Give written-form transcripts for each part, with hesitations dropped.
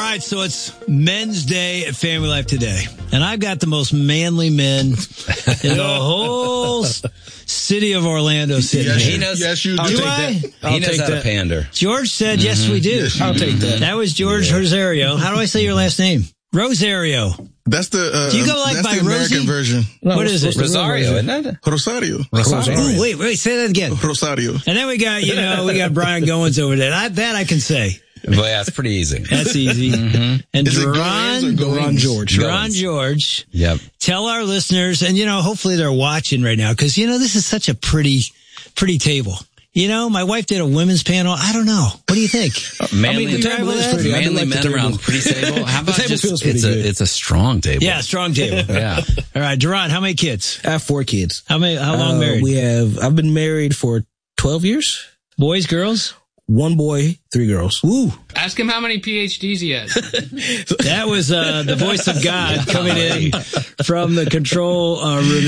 right, so it's Men's Day at Family Life today. And I've got the most manly men in the whole city of Orlando sitting here. Yes, you do. Do I? He knows how to pander. George said, yes, we do. Yes, I'll take that. That was George Rosario. How do I say your last name? Rosario. That's the Do you go like that's by the American Rosie? version. What is it? Rosario, isn't it? Rosario. Oh, wait, say that again. Rosario. And then we got, we got Brian Goins over there. That I can say. Well, yeah, it's pretty easy. That's easy. And Is it Duran George? Duran George. Yep. Tell our listeners, and hopefully they're watching right now, because this is such a pretty table. My wife did a women's panel. I don't know. What do you think? Manly, the table is pretty. manly men around pretty table. How about table just feels pretty good. it's a strong table. Yeah, strong table. Yeah. All right, Duran, how many kids? I have 4 kids. How long married? I've been married for 12 years. Boys, girls? 1 boy, 3 girls. Ooh. Ask him how many PhDs he has. That was the voice of God coming in from the control room.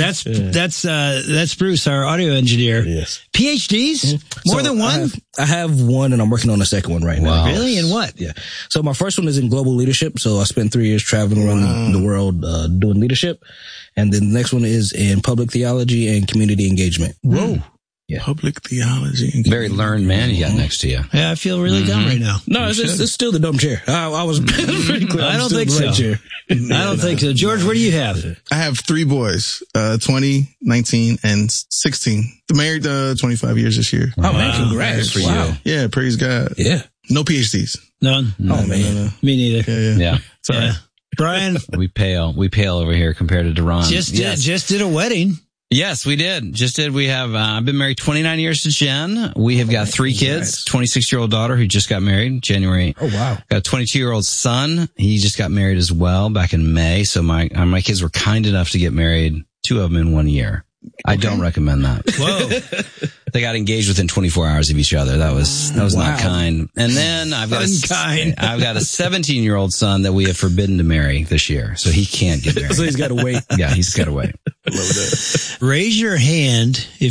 That's Bruce, our audio engineer. Yes. PhDs? More than one? I have 1, and I'm working on the second one right now. Really? In what? Yeah. So my first one is in global leadership. So I spent 3 years traveling around the world doing leadership. And then the next one is in public theology and community engagement. Whoa. Yeah. Public theology. Very learned man you got next to you. Yeah, I feel really dumb right now. No, it's still the dumb chair. I was pretty clear. I don't think so. Chair. I don't think so. George, what do you have? I have 3 boys, 20, 19, and 16. Married 25 years this year. Oh, man, congrats. Good for you. Yeah, praise God. Yeah. No PhDs. None. Oh, man. No. Me neither. Yeah. It's all right. Brian, We pale over here compared to Duran. just did a wedding. Yes, we did. Just did. We have, I've been married 29 years to Jen. We have got 3 kids, 26-year-old daughter who just got married January. Oh, wow. Got a 22-year-old son. He just got married as well back in May. So my kids were kind enough to get married, 2 of them in 1 year. I don't recommend that. Whoa. They got engaged within 24 hours of each other. That was not kind. And then I've got a 17-year-old son that we have forbidden to marry this year. So he can't get married. So he's got to wait. Yeah, he's got to wait. Raise your hand if